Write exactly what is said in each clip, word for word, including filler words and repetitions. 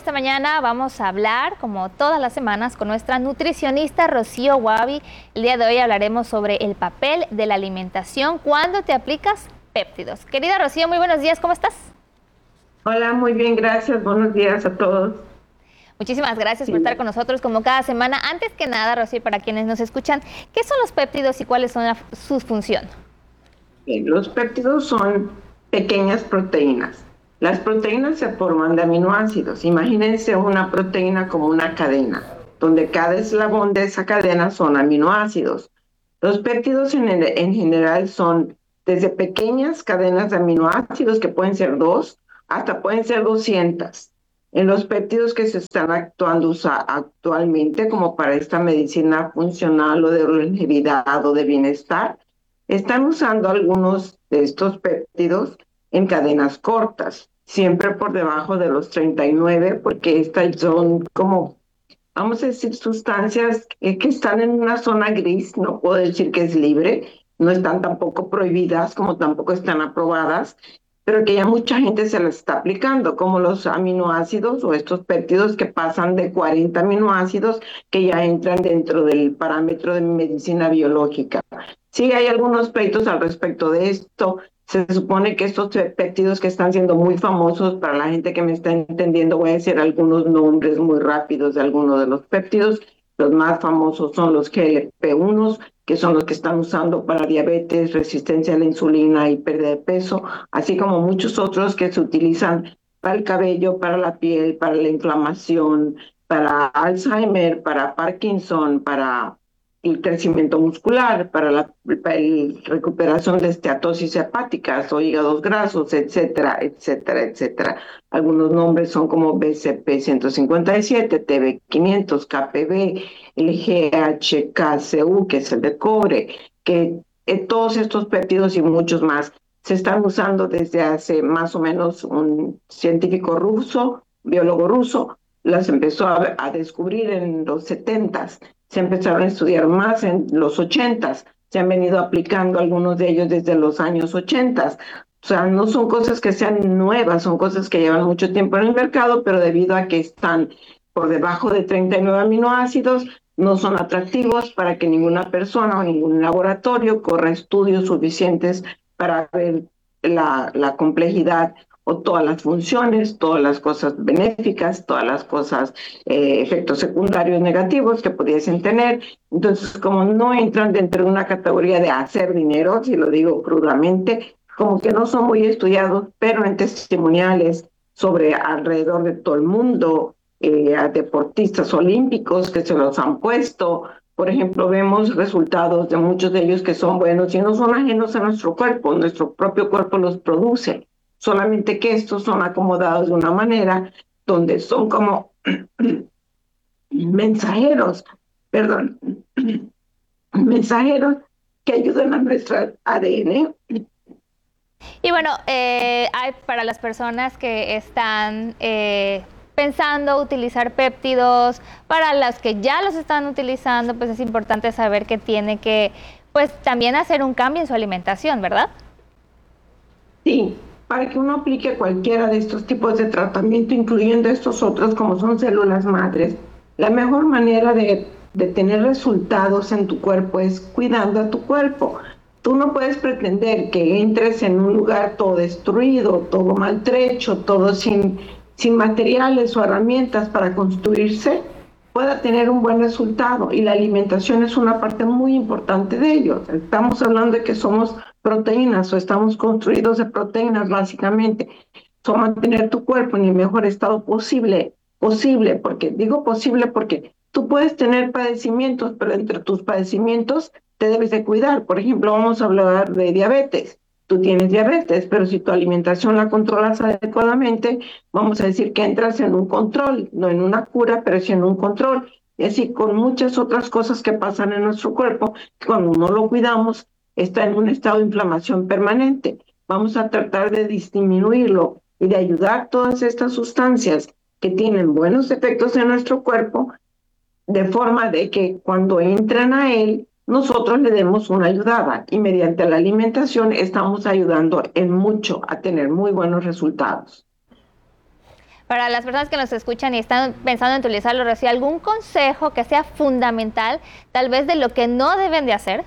esta mañana vamos a hablar, como todas las semanas, con nuestra nutricionista Rocío Guavi. El día de hoy hablaremos sobre el papel de la alimentación cuando te aplicas péptidos. Querida Rocío, muy buenos días, ¿cómo estás? Hola, muy bien, gracias. Buenos días a todos. Muchísimas gracias Sí. por estar con nosotros como cada semana. Antes que nada, Rocío, para quienes nos escuchan, ¿qué son los péptidos y cuáles son la, su función? Bien, los péptidos son pequeñas proteínas. Las proteínas se forman de aminoácidos. Imagínense una proteína como una cadena, donde cada eslabón de esa cadena son aminoácidos. Los péptidos en, el- en general son desde pequeñas cadenas de aminoácidos, que pueden ser dos, hasta pueden ser doscientas. En los péptidos que se están actuando usa- actualmente, como para esta medicina funcional o de longevidad o de bienestar, están usando algunos de estos péptidos en cadenas cortas, siempre por debajo de los treinta y nueve, porque estas son como, vamos a decir, sustancias que, que están en una zona gris. No puedo decir que es libre, no están tampoco prohibidas, como tampoco están aprobadas, pero que ya mucha gente se las está aplicando, como los aminoácidos o estos péptidos que pasan de cuarenta aminoácidos, que ya entran dentro del parámetro de medicina biológica. Sí, hay algunos pleitos al respecto de esto. Se supone que estos péptidos que están siendo muy famosos, para la gente que me está entendiendo, voy a decir algunos nombres muy rápidos de algunos de los péptidos. Los más famosos son los G L P uno, que son los que están usando para diabetes, resistencia a la insulina y pérdida de peso, así como muchos otros que se utilizan para el cabello, para la piel, para la inflamación, para Alzheimer, para Parkinson, para el crecimiento muscular, para la, para la recuperación de esteatosis hepáticas o hígados grasos, etcétera, etcétera, etcétera. Algunos nombres son como B C P ciento cincuenta y siete, T B quinientos, K P B, el G H K C U, que es el de cobre, que eh, todos estos péptidos y muchos más se están usando desde hace más o menos. Un científico ruso, biólogo ruso, las empezó a, a descubrir en los setentas. Se empezaron a estudiar más en los ochentas, se han venido aplicando algunos de ellos desde los años ochentas. O sea, no son cosas que sean nuevas, son cosas que llevan mucho tiempo en el mercado, pero debido a que están por debajo de treinta y nueve aminoácidos, no son atractivos para que ninguna persona o ningún laboratorio corra estudios suficientes para ver la, la complejidad o todas las funciones, todas las cosas benéficas, todas las cosas, eh, efectos secundarios negativos que pudiesen tener. Entonces, como no entran dentro de una categoría de hacer dinero, si lo digo crudamente, como que no son muy estudiados, pero en testimoniales sobre alrededor de todo el mundo, eh, a deportistas olímpicos que se los han puesto. Por ejemplo, vemos resultados de muchos de ellos que son buenos y no son ajenos a nuestro cuerpo, nuestro propio cuerpo los produce, solamente que estos son acomodados de una manera donde son como mensajeros, perdón, mensajeros que ayudan a nuestro A D N. Y bueno, eh, hay para las personas que están eh, pensando utilizar péptidos, para las que ya los están utilizando, pues es importante saber que tiene que, pues también hacer un cambio en su alimentación, ¿verdad? Sí, para que uno aplique cualquiera de estos tipos de tratamiento, incluyendo estos otros como son células madres, la mejor manera de, de tener resultados en tu cuerpo es cuidando a tu cuerpo. Tú no puedes pretender que entres en un lugar todo destruido, todo maltrecho, todo sin, sin materiales o herramientas para construirse, pueda tener un buen resultado, y la alimentación es una parte muy importante de ello. Estamos hablando de que somos proteínas o estamos construidos de proteínas básicamente. So, mantener tu cuerpo en el mejor estado posible, posible, porque digo posible porque tú puedes tener padecimientos, pero entre tus padecimientos te debes de cuidar. Por ejemplo, vamos a hablar de diabetes. Tú tienes diabetes, pero si tu alimentación la controlas adecuadamente, vamos a decir que entras en un control, no en una cura, pero sí en un control. Y así con muchas otras cosas que pasan en nuestro cuerpo, que cuando no lo cuidamos, está en un estado de inflamación permanente. Vamos a tratar de disminuirlo y de ayudar todas estas sustancias que tienen buenos efectos en nuestro cuerpo, de forma de que cuando entran a él, nosotros le demos una ayudada, y mediante la alimentación estamos ayudando en mucho a tener muy buenos resultados. Para las personas que nos escuchan y están pensando en utilizarlo, Rocío, ¿algún consejo que sea fundamental, tal vez de lo que no deben de hacer?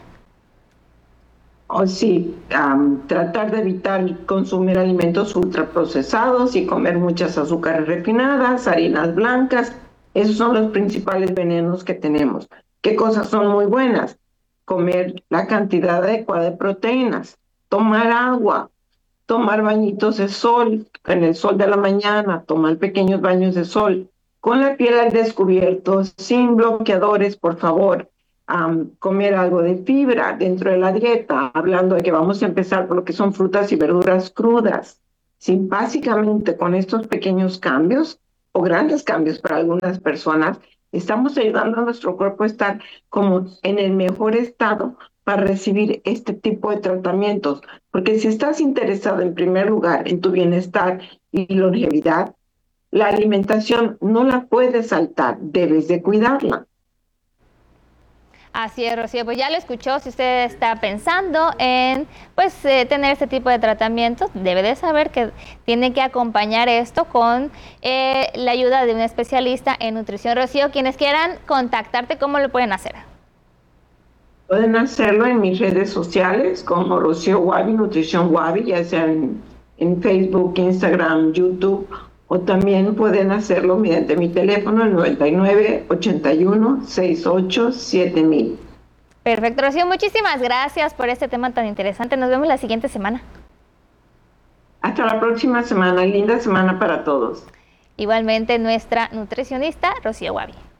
O sí, um, tratar de evitar consumir alimentos ultraprocesados y comer muchas azúcares refinadas, harinas blancas. Esos son los principales venenos que tenemos. ¿Qué cosas son muy buenas? Comer la cantidad adecuada de proteínas, tomar agua, tomar bañitos de sol, en el sol de la mañana, tomar pequeños baños de sol, con la piel al descubierto, sin bloqueadores, por favor. Um, comer algo de fibra dentro de la dieta, hablando de que vamos a empezar por lo que son frutas y verduras crudas. Sí, básicamente con estos pequeños cambios, o grandes cambios para algunas personas, estamos ayudando a nuestro cuerpo a estar como en el mejor estado para recibir este tipo de tratamientos. Porque si estás interesado en primer lugar en tu bienestar y longevidad, la alimentación no la puedes saltar, debes de cuidarla. Así es, Rocío, pues ya lo escuchó. Si usted está pensando en pues eh, tener este tipo de tratamiento, debe de saber que tiene que acompañar esto con eh, la ayuda de un especialista en nutrición. Rocío, quienes quieran contactarte, ¿cómo lo pueden hacer? Pueden hacerlo en mis redes sociales como Rocío Wabi, Nutrición Wabi, ya sea en, en Facebook, Instagram, YouTube, o también pueden hacerlo mediante mi teléfono, el noventa y nueve, ochenta y uno, sesenta y ocho, siete mil. Perfecto, Rocío, muchísimas gracias por este tema tan interesante. Nos vemos la siguiente semana. Hasta la próxima semana, linda semana para todos. Igualmente nuestra nutricionista, Rocío Wabi.